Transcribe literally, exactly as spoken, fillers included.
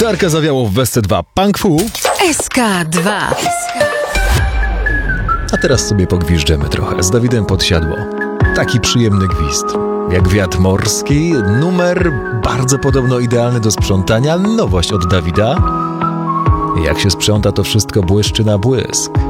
Żarka zawiało w W S C dwa Punk Fu. S K dwa. A teraz sobie pogwiżdżemy trochę z Dawidem Podsiadło. Taki przyjemny gwizd. Jak wiatr morski, numer bardzo podobno idealny do sprzątania, nowość od Dawida. Jak się sprząta, to wszystko błyszczy na błysk.